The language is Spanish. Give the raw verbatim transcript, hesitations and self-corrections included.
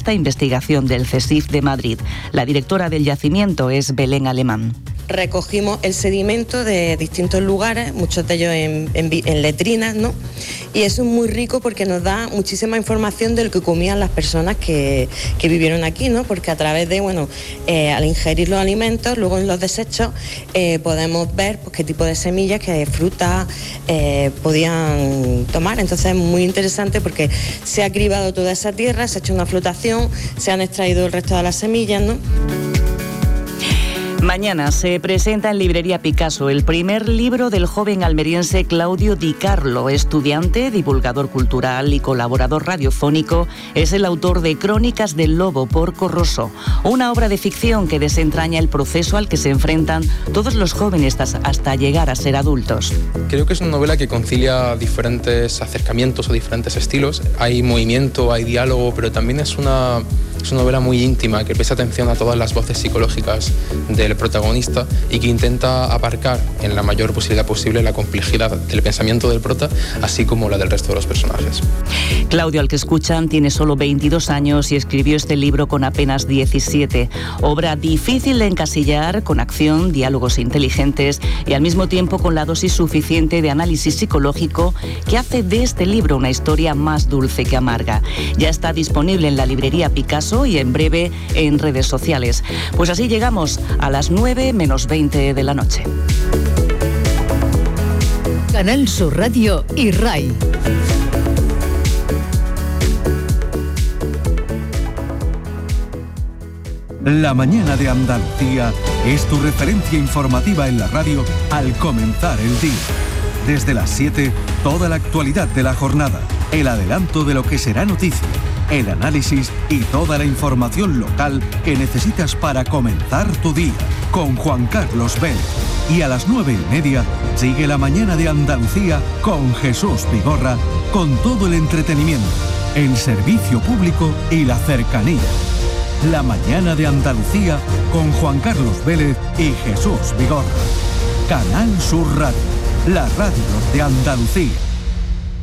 esta investigación del CSIC de Madrid. La directora del yacimiento es Belén Alemán. Recogimos el sedimento de distintos lugares, muchos de ellos en, en, en letrinas, ¿no? Y eso es muy rico porque nos da muchísima información de lo que comían las personas que, que vivieron aquí, ¿no? Porque a través de, bueno, eh, al ingerir los alimentos, luego en los desechos, eh, podemos ver pues, qué tipo de semillas, qué frutas eh, podían tomar. Entonces es muy interesante porque se ha cribado toda esa tierra, se ha hecho una flotación, se han extraído el resto de las semillas, ¿no? Mañana se presenta en Librería Picasso el primer libro del joven almeriense Claudio Di Carlo, estudiante, divulgador cultural y colaborador radiofónico. Es el autor de Crónicas del Lobo, Porco Rosso, una obra de ficción que desentraña el proceso al que se enfrentan todos los jóvenes hasta llegar a ser adultos. Creo que es una novela que concilia diferentes acercamientos o diferentes estilos. Hay movimiento, hay diálogo, pero también es una... Es una novela muy íntima que presta atención a todas las voces psicológicas del protagonista y que intenta abarcar en la mayor posibilidad posible la complejidad del pensamiento del prota, así como la del resto de los personajes. Claudio, al que escuchan, tiene solo veintidós años y escribió este libro con apenas diecisiete. Obra difícil de encasillar, con acción, diálogos inteligentes y al mismo tiempo con la dosis suficiente de análisis psicológico que hace de este libro una historia más dulce que amarga. Ya está disponible en la Librería Picasso y en breve en redes sociales. Pues así llegamos a las nueve menos veinte de la noche. Canal Sur Radio y RAI. La mañana de Andalucía es tu referencia informativa en la radio al comenzar el día. Desde las siete, toda la actualidad de la jornada, el adelanto de lo que será noticia, el análisis y toda la información local que necesitas para comenzar tu día, con Juan Carlos Vélez. Y a las nueve y media sigue la mañana de Andalucía con Jesús Vigorra, con todo el entretenimiento, el servicio público y la cercanía. La mañana de Andalucía con Juan Carlos Vélez y Jesús Vigorra. Canal Sur Radio, la radio de Andalucía.